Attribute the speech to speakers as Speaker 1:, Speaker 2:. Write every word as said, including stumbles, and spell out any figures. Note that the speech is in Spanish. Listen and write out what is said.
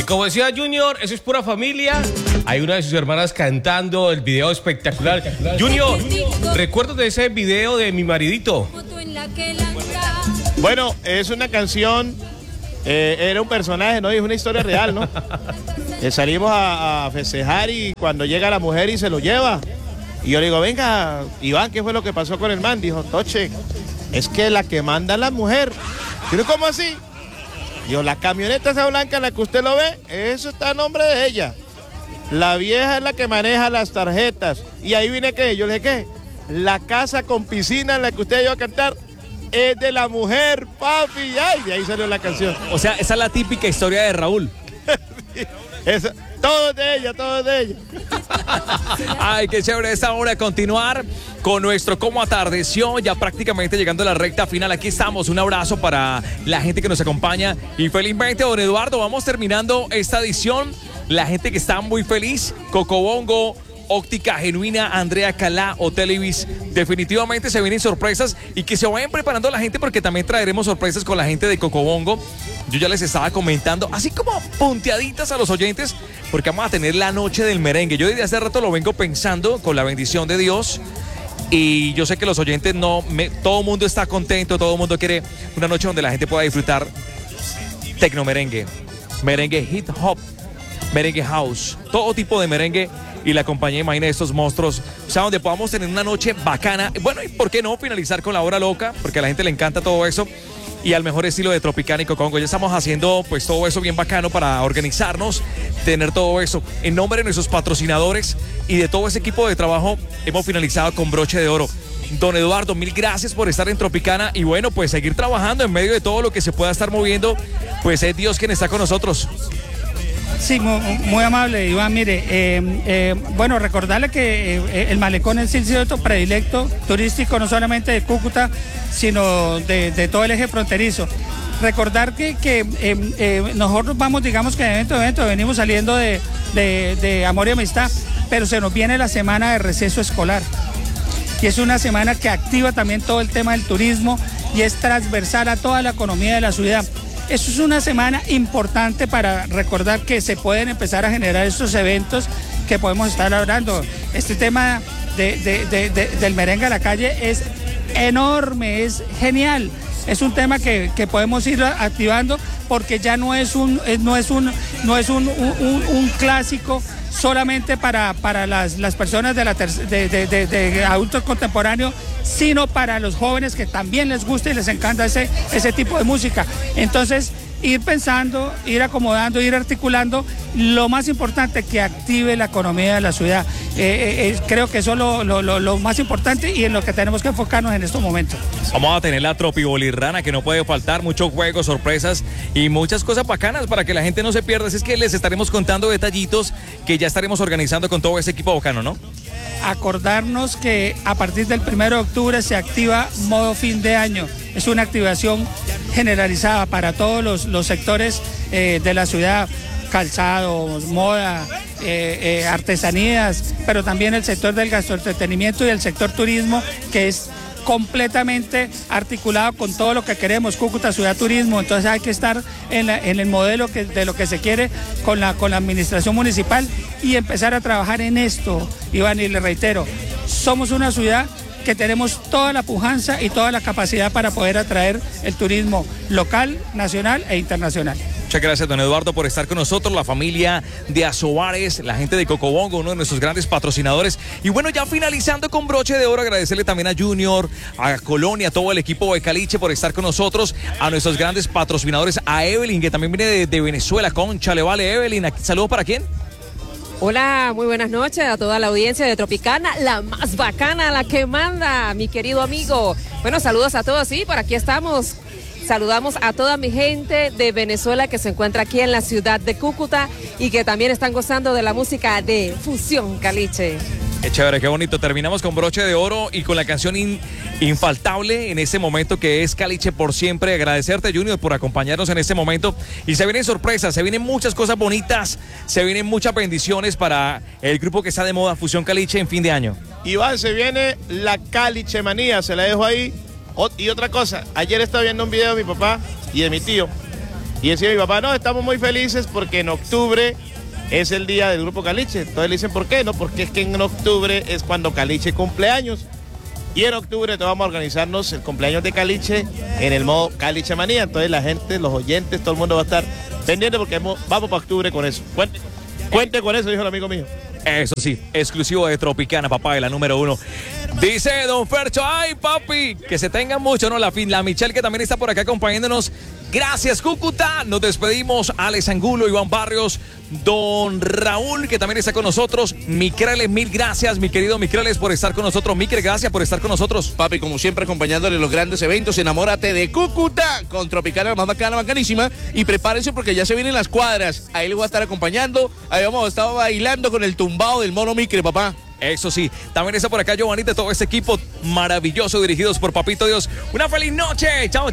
Speaker 1: como decía Junior, eso es pura familia. Hay una de sus hermanas cantando, el video espectacular. Junior, recuerdo de ese video de Mi Maridito.
Speaker 2: Bueno, es una canción, eh, era un personaje, ¿no? Y es una historia real, ¿no? Eh, salimos a, a festejar y cuando llega la mujer y se lo lleva. Y yo le digo, venga, Iván, ¿qué fue lo que pasó con el man? Dijo, Toche, es que la que manda es la mujer. Pero ¿cómo así? Digo, la camioneta esa blanca en la que usted lo ve, eso está a nombre de ella. La vieja es la que maneja las tarjetas. Y ahí vine que yo le dije, ¿qué? La casa con piscina en la que usted iba a cantar es de la mujer, papi. Ay, y ahí salió la canción.
Speaker 3: O sea, esa es la típica historia de Raúl.
Speaker 2: Eso, todo es de ella, todo es de ella.
Speaker 3: Ay, qué chévere esta hora de continuar con nuestro Cómo Atardeció, ya prácticamente llegando a la recta final. Aquí estamos, un abrazo para la gente que nos acompaña y felizmente, don Eduardo, vamos terminando esta edición. La gente que está muy feliz, Cocobongo, Óptica Genuina, Andrea Calá, Hotel Ibis, definitivamente se vienen sorpresas y que se vayan preparando la gente porque también traeremos sorpresas con la gente de Cocobongo. Yo ya les estaba comentando, así como punteaditas a los oyentes, porque vamos a tener la noche del merengue. Yo desde hace rato lo vengo pensando con la bendición de Dios y yo sé que los oyentes no, me, todo el mundo está contento, todo el mundo quiere una noche donde la gente pueda disfrutar tecno merengue, merengue hip hop, merengue house, todo tipo de merengue y la compañía Imagina estos monstruos, o sea, donde podamos tener una noche bacana. Bueno, y por qué no finalizar con la hora loca, porque a la gente le encanta todo eso y al mejor estilo de Tropicana y Cocongo. Ya estamos haciendo pues todo eso bien bacano para organizarnos, tener todo eso. En nombre de nuestros patrocinadores y de todo ese equipo de trabajo, hemos finalizado con broche de oro. Don Eduardo, mil gracias por estar en Tropicana y bueno, pues seguir trabajando en medio de todo lo que se pueda estar moviendo, pues es Dios quien está con nosotros.
Speaker 4: Sí, muy, muy amable, Iván. Mire, eh, eh, bueno, recordarle que eh, el Malecón es el sitio predilecto turístico no solamente de Cúcuta, sino de, de todo el eje fronterizo. Recordar que, que eh, eh, nosotros vamos, digamos que de evento a evento, venimos saliendo de, de, de amor y amistad, pero se nos viene la semana de receso escolar. Y es una semana que activa también todo el tema del turismo y es transversal a toda la economía de la ciudad. Eso es una semana importante para recordar que se pueden empezar a generar estos eventos que podemos estar hablando. Este tema de, de, de, de, del merengue a la calle es enorme, es genial. Es un tema que, que podemos ir activando porque ya no es un, no es un, no es un, un, un clásico solamente para, para las, las personas de, la ter, de, de, de, de adultos contemporáneos, sino para los jóvenes que también les gusta y les encanta ese, ese tipo de música. Entonces, ir pensando, ir acomodando, ir articulando, lo más importante, que active la economía de la ciudad. Eh, eh, creo que eso es lo, lo, lo, lo más importante y en lo que tenemos que enfocarnos en estos momentos.
Speaker 3: Vamos a tener la tropibolirrana que no puede faltar, muchos juegos, sorpresas y muchas cosas bacanas para que la gente no se pierda. Así es que les estaremos contando detallitos que ya estaremos organizando con todo ese equipo bacano, ¿no?
Speaker 4: Acordarnos que a partir del primero de octubre se activa modo fin de año. Es una activación generalizada para todos los, los sectores eh, de la ciudad, calzados, moda, eh, eh, artesanías, pero también el sector del gastroentretenimiento y el sector turismo, que es completamente articulado con todo lo que queremos, Cúcuta Ciudad Turismo. Entonces hay que estar en, la, en el modelo que, de lo que se quiere con la, con la administración municipal y empezar a trabajar en esto, Iván, y le reitero, somos una ciudad que tenemos toda la pujanza y toda la capacidad para poder atraer el turismo local, nacional e internacional.
Speaker 3: Muchas gracias, don Eduardo, por estar con nosotros, la familia de Azoares, la gente de Cocobongo, uno de nuestros grandes patrocinadores. Y bueno, ya finalizando con broche de oro, agradecerle también a Junior, a Colonia, a todo el equipo de Caliche por estar con nosotros, a nuestros grandes patrocinadores, a Evelyn, que también viene de, de Venezuela, concha, le vale, Evelyn. ¿Saludos para quién?
Speaker 5: Hola, muy buenas noches a toda la audiencia de Tropicana, la más bacana, la que manda, mi querido amigo. Bueno, saludos a todos, sí, por aquí estamos. Saludamos a toda mi gente de Venezuela que se encuentra aquí en la ciudad de Cúcuta y que también están gozando de la música de Fusión Caliche.
Speaker 3: Qué chévere, qué bonito. Terminamos con broche de oro y con la canción in, infaltable en este momento que es Caliche por siempre. Agradecerte, Junior, por acompañarnos en este momento. Y se vienen sorpresas, se vienen muchas cosas bonitas, se vienen muchas bendiciones para el grupo que está de moda, Fusión Caliche, en fin de año.
Speaker 2: Iván, se viene la Caliche manía, se la dejo ahí. Y otra cosa, ayer estaba viendo un video de mi papá y de mi tío Y decía mi papá, no, estamos muy felices porque en octubre es el día del Grupo Caliche. Entonces le dicen, ¿por qué? No, porque es que en octubre es cuando Caliche cumple años. Y en octubre entonces vamos a organizarnos el cumpleaños de Caliche en el modo Caliche Manía. Entonces la gente, los oyentes, todo el mundo va a estar pendiente porque vamos para octubre con eso. Cuente, cuente con eso, dijo el amigo mío.
Speaker 3: Eso sí, exclusivo de Tropicana, papá, de la número uno. Dice Don Fercho, ay papi, que se tengan mucho, ¿no? La, la Michelle que también está por acá acompañándonos. Gracias, Cúcuta. Nos despedimos. Alex Angulo, Iván Barrios, Don Raúl, que también está con nosotros. Micreles, mil gracias, mi querido Micreles, por estar con nosotros. Micre, gracias por estar con nosotros.
Speaker 6: Papi, como siempre, acompañándole en los grandes eventos. Enamórate de Cúcuta con Tropicana, la más bacana, bacanísima. Y prepárense porque ya se vienen las cuadras. Ahí les voy a estar acompañando. Ahí vamos a estar bailando con el tumbado del mono Micre, papá.
Speaker 3: Eso sí, también está por acá Giovanni, de todo este equipo maravilloso dirigidos por Papito Dios. Una feliz noche. Chao.